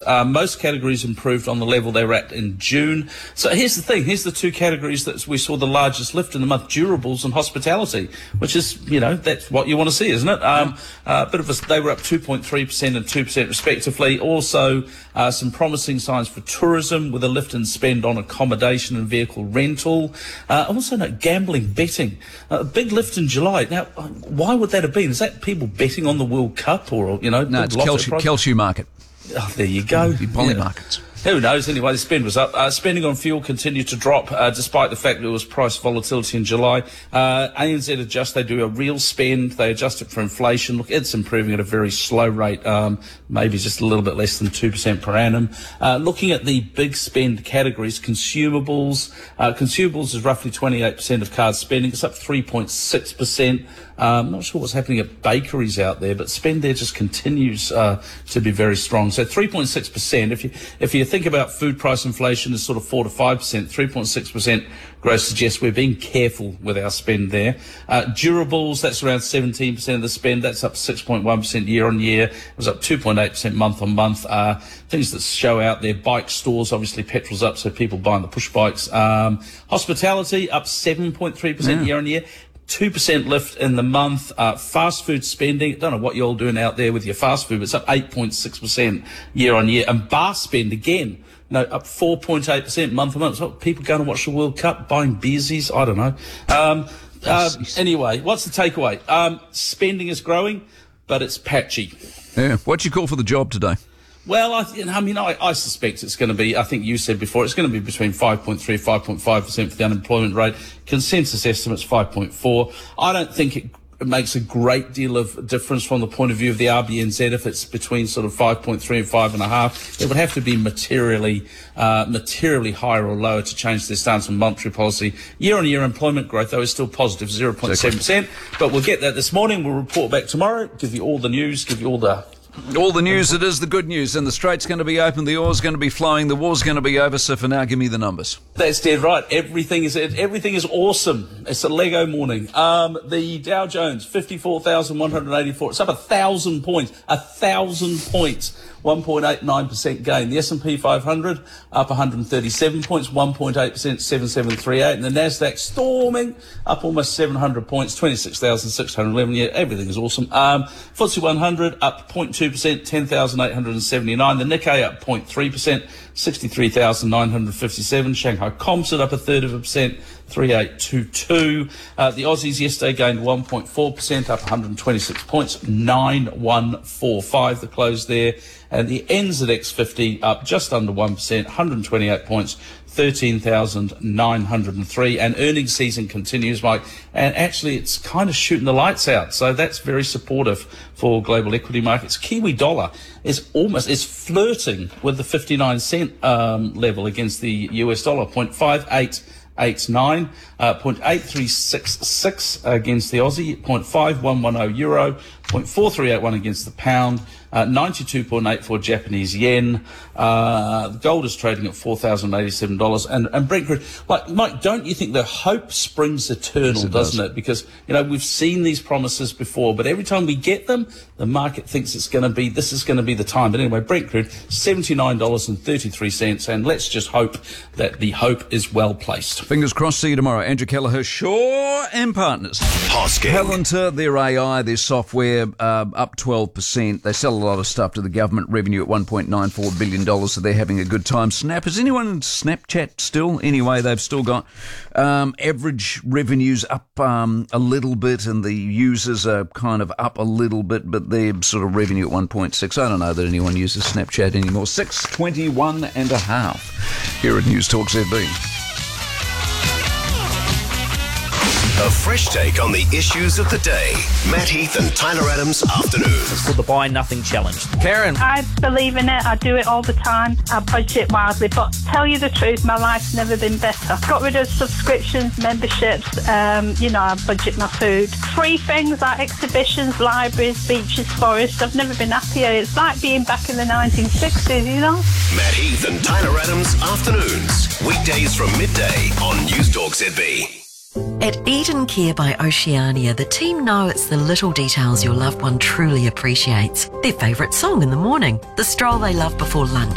Most categories improved on the level they were at in June. So here's the thing. Here's the two categories that we saw the largest lift in the month: durables and hospitality, which is, that's what you want to see, isn't it? They were up 2.3% and 2% respectively. Also, some promising signs for tourism with a lift in spend on accommodation and vehicle rental. Also, gambling, betting. A big lift in July. Now, why would that have been? Is that people betting on the World Cup or, No, it's Kelsu market. Oh, there you go. The poly markets. Who knows? Anyway, the spend was up. Spending on fuel continued to drop, despite the fact there was price volatility in July. ANZ adjust. They do a real spend. They adjust it for inflation. Look, it's improving at a very slow rate, maybe just a little bit less than 2% per annum. Looking at the big spend categories, consumables. Consumables is roughly 28% of card spending. It's up 3.6%. I'm not sure what's happening at bakeries out there, but spend there just continues to be very strong. So 3.6%. If you think about food price inflation as sort of 4 to 5%, 3.6% growth suggests we're being careful with our spend there. Durables, that's around 17% of the spend. That's up 6.1% year on year. It was up 2.8% month on month. Things that show out there: bike stores, obviously petrol's up, so people buying the push bikes. Hospitality up 7.3% year on year. 2% lift in the month. Fast food spending, I don't know what you're all doing out there with your fast food, but it's up 8.6% year on year. And bar spend, again, up 4.8% month on month. So people going to watch the World Cup, buying beersies, I don't know. Anyway, what's the takeaway? Spending is growing, but it's patchy. Yeah. What'd you call for the job today? Well, I suspect it's going to be, I think you said before, it's going to be between 5.3 and 5.5% for the unemployment rate. Consensus estimate's 5.4. I don't think it makes a great deal of difference from the point of view of the RBNZ if it's between sort of 5.3 and 5.5. It would have to be materially higher or lower to change their stance on monetary policy. Year-on-year employment growth, though, is still positive, 0.7%. But we'll get that this morning. We'll report back tomorrow, give you all the news, give you all the news. It is the good news, and the Strait's going to be open, the oar's going to be flowing, the war's going to be over. So for now, give me the numbers. That's dead right. Everything is awesome. It's a Lego morning. The Dow Jones 54,184. It's up 1,000 points. 1,000 points. 1.89% gain. The S&P 500 up 137 points, 1.8%, 7738. And the Nasdaq storming up almost 700 points, 26,611. Yeah, everything is awesome. FTSE 100 up 0.2%, 10,879. The Nikkei up 0.3%, 63,957. Shanghai Composite up 0.33%, 3822. The Aussies yesterday gained 1.4%, up 126 points, 9145. The close there. And the NZX 50 up just under 1%, 128 points, 13,903. And earnings season continues, Mike. And actually, it's kind of shooting the lights out. So that's very supportive for global equity markets. Kiwi dollar is flirting with the 59 cent level against the US dollar, 0.5889, 0.8366 against the Aussie, 0.5110 euro, 0.4381 against the pound, 92.84 Japanese yen. The gold is trading at $4,087. And Brent crude, Mike, don't you think the hope springs eternal, doesn't it? Because, we've seen these promises before, but every time we get them, the market thinks this is going to be the time. But anyway, Brent crude, $79.33. And let's just hope that the hope is well placed. Fingers crossed. See you tomorrow. Andrew Kelleher, Shaw and Partners. Palantir, their AI, their software, up 12%. They sell a lot of stuff to the government. Revenue at $1.94 billion, so they're having a good time. Snap, is anyone in Snapchat still? Anyway, they've still got average revenues up a little bit, and the users are kind of up a little bit, but they're sort of revenue at 1.6. I don't know that anyone uses Snapchat anymore. 6:21 and a half here at News Talk ZB. A fresh take on the issues of the day. Matt Heath and Tyler Adams Afternoons. It's called the Buy Nothing Challenge. Karen. I believe in it. I do it all the time. I budget wisely. But tell you the truth, my life's never been better. Got rid of subscriptions, memberships. I budget my food. Free things like exhibitions, libraries, beaches, forests. I've never been happier. It's like being back in the 1960s, Matt Heath and Tyler Adams Afternoons. Weekdays from midday on News Talk ZB. At Eden Care by Oceania, the team know it's the little details your loved one truly appreciates. Their favourite song in the morning, the stroll they love before lunch,